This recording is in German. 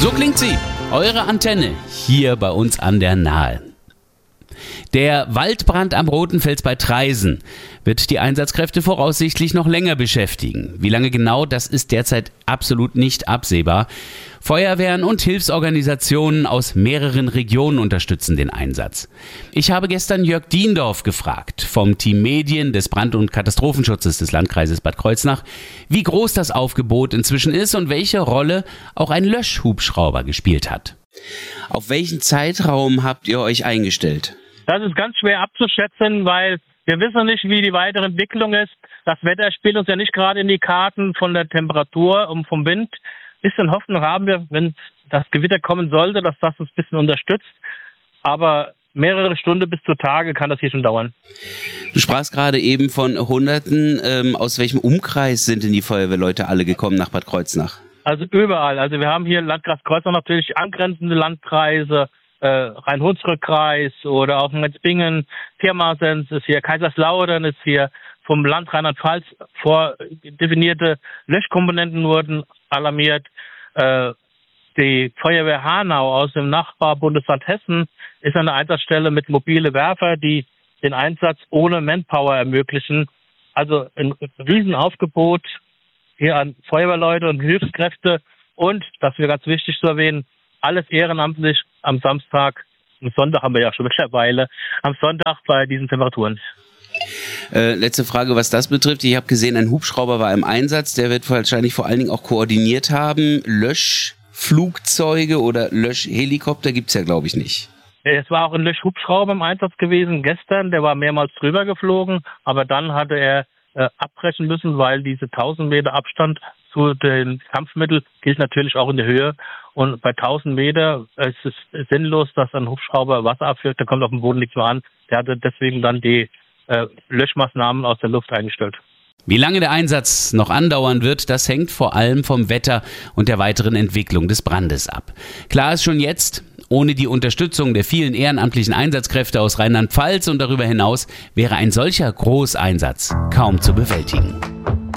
So klingt sie, eure Antenne, hier bei uns an der Nahe. Der Waldbrand am Rotenfels bei Traisen wird die Einsatzkräfte voraussichtlich noch länger beschäftigen. Wie lange genau, das ist derzeit absolut nicht absehbar. Feuerwehren und Hilfsorganisationen aus mehreren Regionen unterstützen den Einsatz. Ich habe gestern Jörg Diendorf gefragt, vom Team Medien des Brand- und Katastrophenschutzes des Landkreises Bad Kreuznach, wie groß das Aufgebot inzwischen ist und welche Rolle auch ein Löschhubschrauber gespielt hat. Auf welchen Zeitraum habt ihr euch eingestellt? Das ist ganz schwer abzuschätzen, weil wir wissen nicht, wie die weitere Entwicklung ist. Das Wetter spielt uns ja nicht gerade in die Karten von der Temperatur und vom Wind. Ein bisschen Hoffnung haben wir, wenn das Gewitter kommen sollte, dass das uns ein bisschen unterstützt. Aber mehrere Stunden bis zu Tage kann das hier schon dauern. Du sprachst gerade eben von Hunderten. Aus welchem Umkreis sind denn die Feuerwehrleute alle gekommen nach Bad Kreuznach? Also überall. Also wir haben hier Landkreis Kreuznach natürlich angrenzende Landkreise, Rhein-Hunsrück-Kreis oder auch Metzbingen, Pirmasens ist hier, Kaiserslautern ist hier, vom Land Rheinland-Pfalz vordefinierte Löschkomponenten wurden alarmiert. Die Feuerwehr Hanau aus dem Nachbarbundesland Hessen ist eine Einsatzstelle mit mobile Werfer, die den Einsatz ohne Manpower ermöglichen. Also ein Riesenaufgebot hier an Feuerwehrleute und Hilfskräfte und, das wäre ganz wichtig zu erwähnen, alles ehrenamtlich am Samstag, am Sonntag haben wir ja schon mittlerweile, am Sonntag bei diesen Temperaturen. Letzte Frage, was das betrifft. Ich habe gesehen, ein Hubschrauber war im Einsatz. Der wird wahrscheinlich vor allen Dingen auch koordiniert haben. Löschflugzeuge oder Löschhelikopter gibt es ja, glaube ich, nicht. Es war auch ein Löschhubschrauber im Einsatz gewesen gestern. Der war mehrmals drüber geflogen, aber dann hatte er abbrechen müssen, weil diese 1000 Meter Abstand zu den Kampfmitteln gilt natürlich auch in der Höhe. Und bei 1000 Meter ist es sinnlos, dass ein Hubschrauber Wasser abführt. Der kommt auf dem Boden nichts mehr an. Der hatte deswegen dann die Löschmaßnahmen aus der Luft eingestellt. Wie lange der Einsatz noch andauern wird, das hängt vor allem vom Wetter und der weiteren Entwicklung des Brandes ab. Klar ist schon jetzt, ohne die Unterstützung der vielen ehrenamtlichen Einsatzkräfte aus Rheinland-Pfalz und darüber hinaus wäre ein solcher Großeinsatz kaum zu bewältigen.